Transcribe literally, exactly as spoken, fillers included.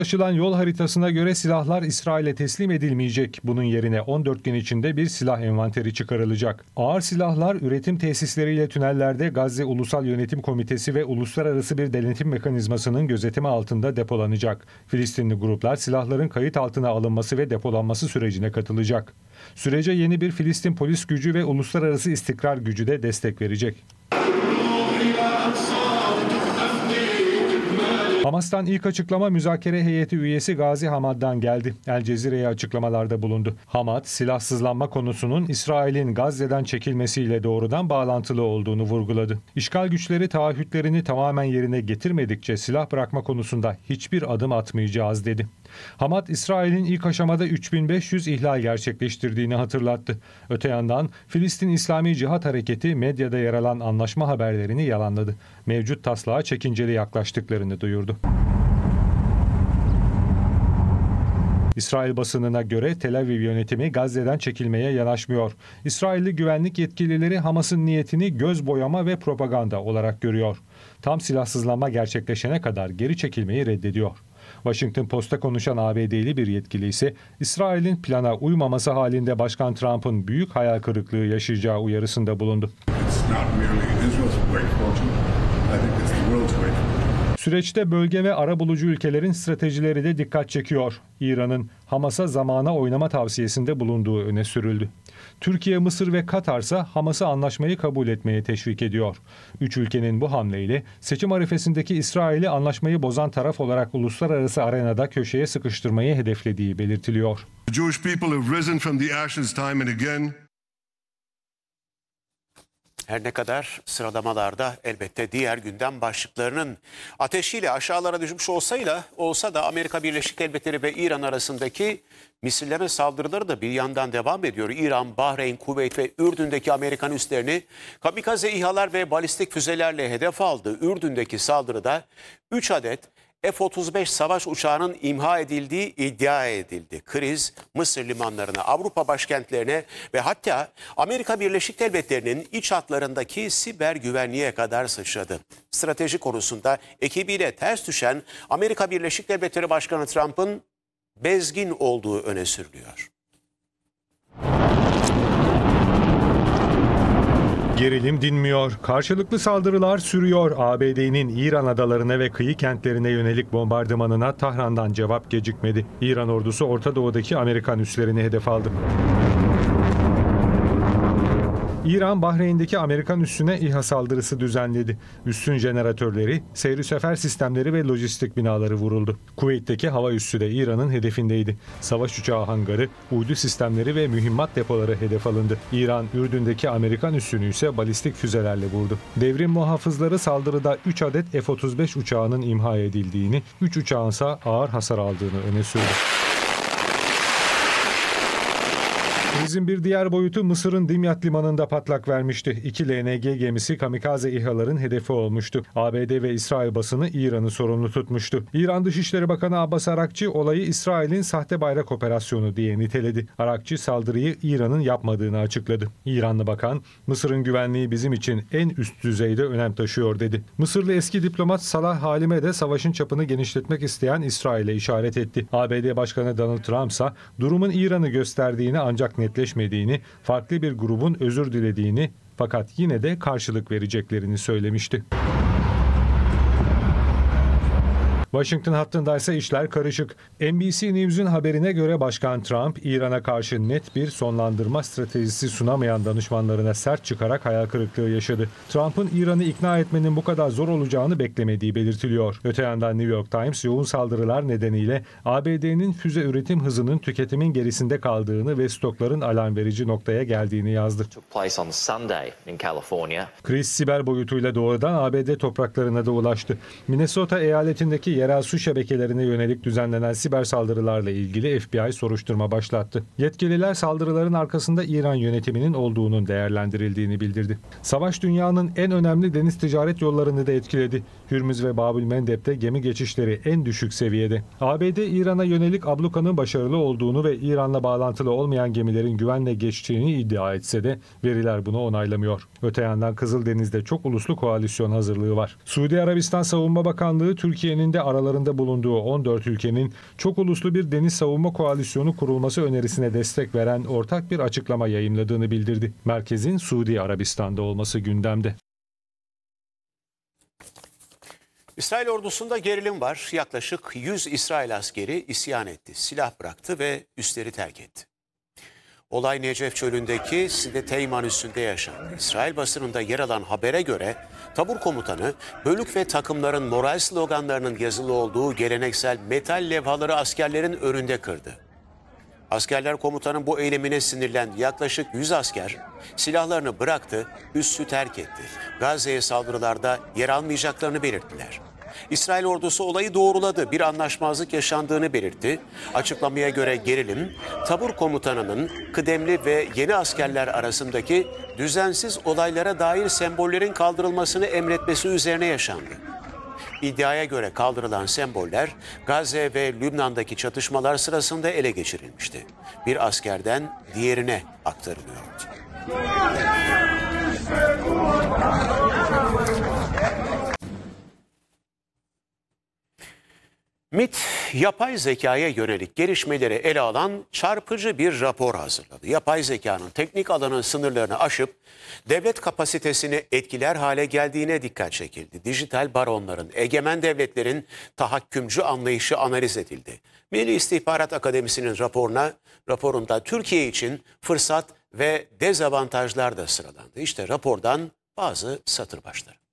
Açılan yol haritasına göre silahlar İsrail'e teslim edilmeyecek. Bunun yerine on dört gün içinde bir silah envanteri çıkarılacak. Ağır silahlar üretim tesisleriyle tünellerde Gazze Ulusal Yönetim Komitesi ve uluslararası bir denetim mekanizmasının gözetimi altında depolanacak. Filistinli gruplar silahların kayıt altına alınması ve depolanması sürecine katılacak. Sürece yeni bir Filistin polis gücü ve uluslararası istikrar gücü de destek verecek. Hamas'tan ilk açıklama müzakere heyeti üyesi Gazi Hamad'dan geldi. El Cezire'ye açıklamalarda bulundu. Hamad, silahsızlanma konusunun İsrail'in Gazze'den çekilmesiyle doğrudan bağlantılı olduğunu vurguladı. İşgal güçleri taahhütlerini tamamen yerine getirmedikçe silah bırakma konusunda hiçbir adım atmayacağız dedi. Hamad, İsrail'in ilk aşamada üç bin beş yüz ihlal gerçekleştirdiğini hatırlattı. Öte yandan Filistin İslami Cihat Hareketi medyada yer alan anlaşma haberlerini yalanladı. Mevcut taslağa çekinceli yaklaştıklarını duyurdu. İsrail basınına göre Tel Aviv yönetimi Gazze'den çekilmeye yanaşmıyor. İsrailli güvenlik yetkilileri Hamas'ın niyetini göz boyama ve propaganda olarak görüyor. Tam silahsızlanma gerçekleşene kadar geri çekilmeyi reddediyor. Washington Post'a konuşan A B D'li bir yetkili ise İsrail'in plana uymaması halinde Başkan Trump'ın büyük hayal kırıklığı yaşayacağı uyarısında bulundu. Süreçte bölge ve arabulucu ülkelerin stratejileri de dikkat çekiyor. İran'ın Hamas'a zamana oynama tavsiyesinde bulunduğu öne sürüldü. Türkiye, Mısır ve Katar ise Hamas'ı anlaşmayı kabul etmeye teşvik ediyor. Üç ülkenin bu hamleyle seçim arifesindeki İsrail'i anlaşmayı bozan taraf olarak uluslararası arenada köşeye sıkıştırmayı hedeflediği belirtiliyor. The Jewish people have risen from the ashes time and again. Her ne kadar sıralamalarda elbette diğer gündem başlıklarının ateşiyle aşağılara düşmüş olsayla olsa da Amerika Birleşik Devletleri ve İran arasındaki misilleme saldırıları da bir yandan devam ediyor. İran, Bahreyn, Kuveyt ve Ürdün'deki Amerikan üslerini kamikaze İHA'lar ve balistik füzelerle hedef aldı. Ürdün'deki saldırıda üç adet F otuz beş savaş uçağının imha edildiği iddia edildi. Kriz Mısır limanlarına, Avrupa başkentlerine ve hatta Amerika Birleşik Devletleri'nin iç hatlarındaki siber güvenliğe kadar sıçradı. Strateji konusunda ekibiyle ters düşen Amerika Birleşik Devletleri Başkanı Trump'ın bezgin olduğu öne sürülüyor. Gerilim dinmiyor. Karşılıklı saldırılar sürüyor. A B D'nin İran adalarına ve kıyı kentlerine yönelik bombardımanına Tahran'dan cevap gecikmedi. İran ordusu Orta Doğu'daki Amerikan üslerini hedef aldı. İran, Bahreyn'deki Amerikan üssüne İHA saldırısı düzenledi. Üssün jeneratörleri, seyri sefer sistemleri ve lojistik binaları vuruldu. Kuveyt'teki hava üssü de İran'ın hedefindeydi. Savaş uçağı hangarı, uydu sistemleri ve mühimmat depoları hedef alındı. İran, Ürdün'deki Amerikan üssünü ise balistik füzelerle vurdu. Devrim muhafızları saldırıda üç adet F otuz beş uçağının imha edildiğini, üç uçağın ise ağır hasar aldığını öne sürdü. Krizin bir diğer boyutu Mısır'ın Dimyat limanında patlak vermişti. İki L N G gemisi kamikaze İHA'ların hedefi olmuştu. A B D ve İsrail basını İran'ı sorumlu tutmuştu. İran Dışişleri Bakanı Abbas Arakçı olayı İsrail'in sahte bayrak operasyonu diye niteledi. Arakçı saldırıyı İran'ın yapmadığını açıkladı. İranlı bakan, Mısır'ın güvenliği bizim için en üst düzeyde önem taşıyor dedi. Mısırlı eski diplomat Salah Halime de savaşın çapını genişletmek isteyen İsrail'e işaret etti. A B D Başkanı Donald Trump ise durumun İran'ı gösterdiğini ancak netleşmediğini, farklı bir grubun özür dilediğini fakat yine de karşılık vereceklerini söylemişti. Washington hattındaysa işler karışık. N B C News'un haberine göre Başkan Trump, İran'a karşı net bir sonlandırma stratejisi sunamayan danışmanlarına sert çıkarak hayal kırıklığı yaşadı. Trump'ın İran'ı ikna etmenin bu kadar zor olacağını beklemediği belirtiliyor. Öte yandan New York Times, yoğun saldırılar nedeniyle A B D'nin füze üretim hızının tüketimin gerisinde kaldığını ve stokların alarm verici noktaya geldiğini yazdı. Kriz siber boyutuyla doğrudan A B D topraklarına da ulaştı. Minnesota eyaletindeki yerel su şebekelerine yönelik düzenlenen siber saldırılarla ilgili F B I soruşturma başlattı. Yetkililer saldırıların arkasında İran yönetiminin olduğunun değerlendirildiğini bildirdi. Savaş dünyanın en önemli deniz ticaret yollarını da etkiledi. Hürmüz ve Babül Mendeb'de gemi geçişleri en düşük seviyede. A B D, İran'a yönelik ablukanın başarılı olduğunu ve İran'la bağlantılı olmayan gemilerin güvenle geçtiğini iddia etse de veriler bunu onaylamıyor. Öte yandan Kızıldeniz'de çok uluslu koalisyon hazırlığı var. Suudi Arabistan Savunma Bakanlığı, Türkiye'nin de aralarında bulunduğu on dört ülkenin çok uluslu bir deniz savunma koalisyonu kurulması önerisine destek veren ortak bir açıklama yayımladığını bildirdi. Merkezin Suudi Arabistan'da olması gündemde. İsrail ordusunda gerilim var. Yaklaşık yüz İsrail askeri isyan etti, silah bıraktı ve üsleri terk etti. Olay Necef çölündeki Side Teyman üssünde yaşandı. İsrail basınında yer alan habere göre tabur komutanı bölük ve takımların moral sloganlarının yazılı olduğu geleneksel metal levhaları askerlerin önünde kırdı. Askerler komutanın bu eylemine sinirlendi. Yaklaşık yüz asker silahlarını bıraktı, üssü terk etti. Gazze'ye saldırılarda yer almayacaklarını belirttiler. İsrail ordusu olayı doğruladı. Bir anlaşmazlık yaşandığını belirtti. Açıklamaya göre gerilim, tabur komutanının kıdemli ve yeni askerler arasındaki düzensiz olaylara dair sembollerin kaldırılmasını emretmesi üzerine yaşandı. İddiaya göre kaldırılan semboller Gazze ve Lübnan'daki çatışmalar sırasında ele geçirilmişti. Bir askerden diğerine aktarılıyordu. MİT, yapay zekaya yönelik gelişmeleri ele alan çarpıcı bir rapor hazırladı. Yapay zekanın teknik alanın sınırlarını aşıp devlet kapasitesini etkiler hale geldiğine dikkat çekildi. Dijital baronların, egemen devletlerin tahakkümcü anlayışı analiz edildi. Milli İstihbarat Akademisi'nin raporuna, raporunda Türkiye için fırsat ve dezavantajlar da sıralandı. İşte rapordan bazı satır başları.